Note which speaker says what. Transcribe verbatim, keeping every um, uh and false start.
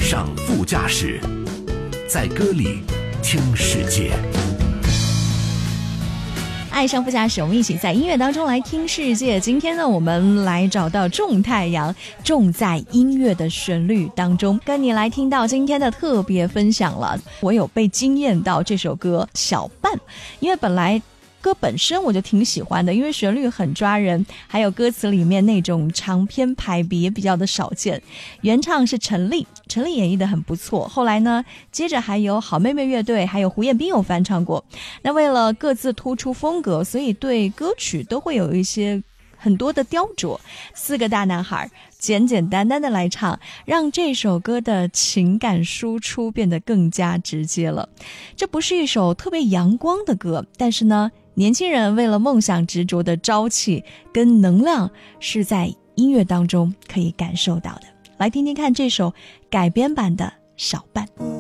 Speaker 1: 上副驾驶，在歌里听世界。
Speaker 2: 爱上副驾驶，我们一起在音乐当中来听世界。今天呢，我们来找到种太阳，种在音乐的旋律当中，跟你来听到今天的特别分享了。我有被惊艳到这首歌《小伴》，因为本来歌本身我就挺喜欢的，因为旋律很抓人，还有歌词里面那种长篇排比也比较的少见。原唱是陈粒，陈粒演绎的很不错。后来呢，接着还有好妹妹乐队还有胡彦斌有翻唱过。那为了各自突出风格，所以对歌曲都会有一些很多的雕琢。四个大男孩简简单单的来唱，让这首歌的情感输出变得更加直接了。这不是一首特别阳光的歌，但是呢，年轻人为了梦想执着的朝气跟能量是在音乐当中可以感受到的。来听听看这首改编版的《小伴》。